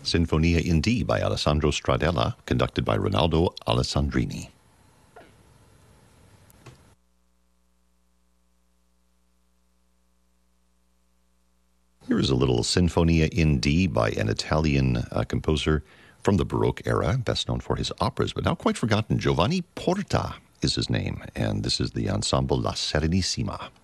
Sinfonia in D by Alessandro Stradella, conducted by Ronaldo Alessandrini. Here is a little Sinfonia in D by an Italian composer from the Baroque era, best known for his operas, but now quite forgotten. Giovanni Porta is his name, and this is the ensemble La Serenissima.